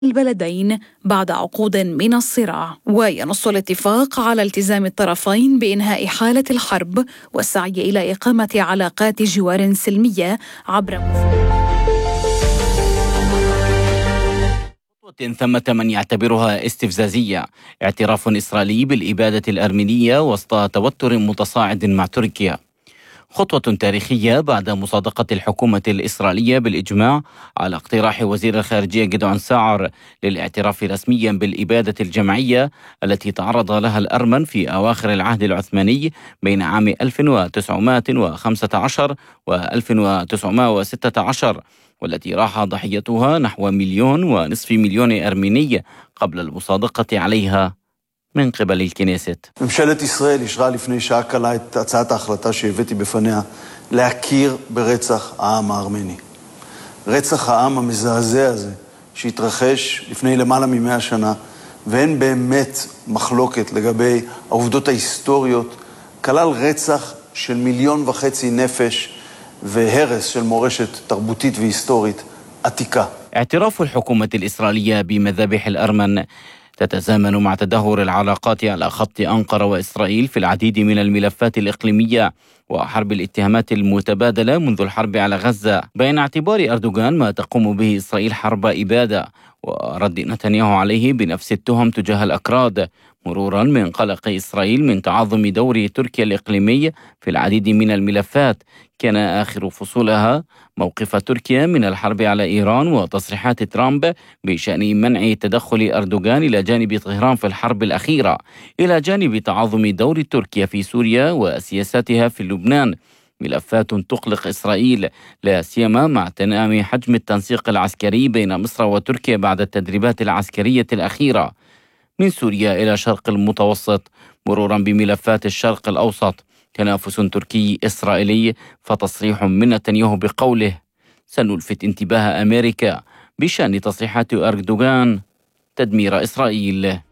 البلدين بعد عقود من الصراع. وينص الاتفاق على التزام الطرفين بإنهاء حالة الحرب والسعي إلى إقامة علاقات جوار سلمية عبر ثمة من يعتبرها استفزازية، اعتراف إسرائيلي بالإبادة الأرمينية وسط توتر متصاعد مع تركيا. خطوة تاريخية بعد مصادقة الحكومة الإسرائيلية بالإجماع على اقتراح وزير الخارجية جدعون ساعر للاعتراف رسميا بالإبادة الجماعية التي تعرض لها الأرمن في أواخر العهد العثماني بين عام 1915 و 1916، والتي راح ضحيتها نحو 1.5 مليون أرميني قبل المصادقة عليها من قبل الكنيست. ממשלת ישראל אישרה לפני שעה קלה את הצעת ההחלטה שהבאתי בפניה להכיר ברצח העם הארמני. רצח העם המזעזע הזה שהתרחש לפני למעלה מ100 שנה, ואין באמת מחלוקת לגבי העובדות ההיסטוריות, כלל רצח של 1.5 מיליון נפש והרס של מורשת תרבותית והיסטורית עתיקה. اعتراف الحكومة الإسرائيلية بمذابح الأرمن تتزامن مع تدهور العلاقات على خط أنقرة وإسرائيل في العديد من الملفات الإقليمية وحرب الاتهامات المتبادلة منذ الحرب على غزة، بين اعتبار أردوغان ما تقوم به إسرائيل حرب إبادة ورد نتنياهو عليه بنفس التهم تجاه الأكراد، مرورا من قلق إسرائيل من تعظم دور تركيا الإقليمي في العديد من الملفات. كان آخر فصولها موقف تركيا من الحرب على إيران وتصريحات ترامب بشأن منع تدخل أردوغان إلى جانب طهران في الحرب الأخيرة، إلى جانب تعظم دور تركيا في سوريا وسياساتها في لبنان، ملفات تقلق إسرائيل لا سيما مع تنامي حجم التنسيق العسكري بين مصر وتركيا بعد التدريبات العسكرية الأخيرة. من سوريا إلى شرق المتوسط مرورا بملفات الشرق الأوسط، تنافس تركي إسرائيلي، فتصريح من نتنياهو بقوله سنلفت انتباه أمريكا بشأن تصريحات أردوغان تدمير إسرائيل.